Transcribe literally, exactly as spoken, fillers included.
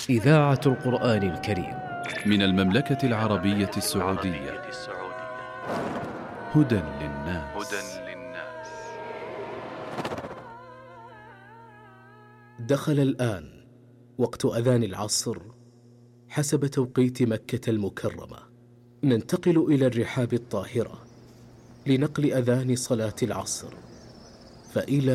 إذاعة القرآن الكريم من المملكة العربية السعودية. هدى للناس. دخل الآن وقت أذان العصر حسب توقيت مكة المكرمة. ننتقل إلى الرحاب الطاهرة لنقل أذان صلاة العصر، فإلى